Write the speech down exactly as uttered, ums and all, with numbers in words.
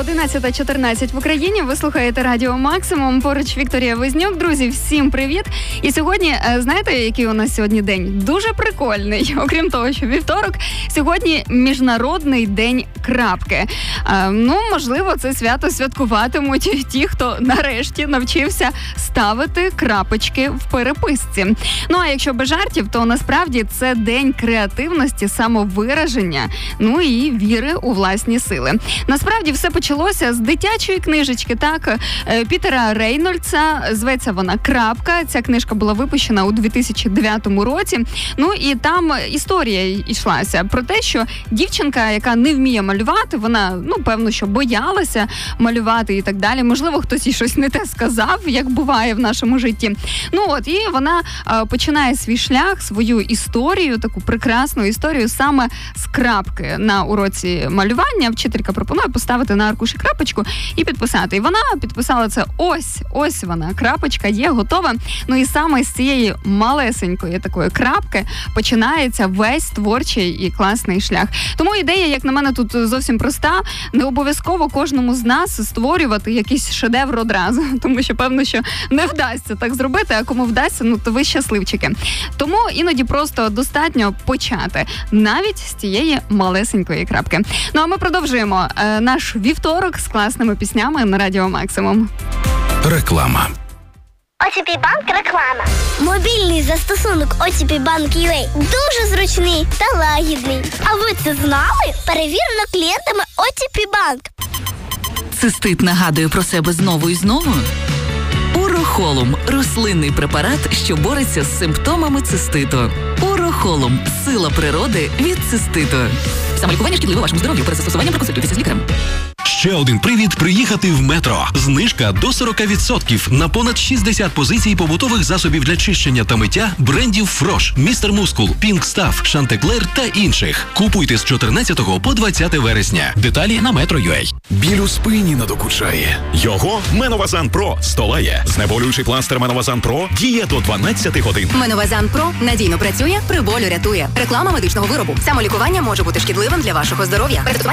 одинадцята чотирнадцять в Україні. Ви слухаєте Радіо Максимум. Поруч Вікторія Вознюк. Друзі, всім привіт. І сьогодні, знаєте, який у нас сьогодні день? Дуже прикольний. Окрім того, що вівторок, сьогодні Міжнародний день крапки. А, ну, можливо, це свято святкуватимуть ті, хто нарешті навчився ставити крапочки в переписці. Ну, а якщо без жартів, то насправді це день креативності, самовираження, ну і віри у власні сили. Насправді все почалося з дитячої книжечки, так, Пітера Рейнольдса, зветься вона «Крапка». Ця книжка була випущена у дві тисячі дев'ятому році. Ну і там історія йшлася про те, що дівчинка, яка не вміє малювати, вона, ну, певно, що боялася малювати і так далі. Можливо, хтось їй щось не те сказав, як буває в нашому житті. Ну от, і вона а, починає свій шлях, свою історію, таку прекрасну історію саме з крапки на уроці малювання. Вчителька пропонує поставити на аркуші крапочку і підписати. І вона підписала це ось, ось вона, крапочка є, готова. Ну і саме з цієї малесенької такої крапки починається весь творчий і класний шлях. Тому ідея, як на мене, тут зовсім проста. Не обов'язково кожному з нас створювати якийсь шедевр одразу, тому що, певно, що не вдасться так зробити, а кому вдасться, ну то ви щасливчики. Тому іноді просто достатньо почати, навіть з цієї малесенької крапки. Ну а ми продовжуємо е, наш вівторок з класними піснями на Радіо Максимум. Реклама. о ті пі Банк реклама. Мобільний застосунок о ті пі Банк ю ей дуже зручний та лагідний. А ви це знали? Перевірено клієнтами о ті пі Банк. Цистит нагадує про себе знову і знову? Урохолум – рослинний препарат, що бореться з симптомами циститу. Урохолум – сила природи від циститу. Самолікування шкідливо вашому здоров'ю. Перед застосуванням проконсультуйтеся з лікарем. Ще один привід приїхати в Метро. Знижка до сорок відсотків на понад шістдесят позицій побутових засобів для чищення та миття брендів Фрош, Містер Мускул, Пінк Стаф, Шантеклер та інших. Купуйте з чотирнадцятого по двадцяте вересня. Деталі на метро крапка ю а. Біль у спині надокучає. Його Меновазан Про столає. Знеболюючий пластир Меновазан Про діє до дванадцяти годин. Меновазан Про надійно працює, при болю рятує. Реклама медичного виробу. Самолікування може бути шкідливим для вашого здоров'я.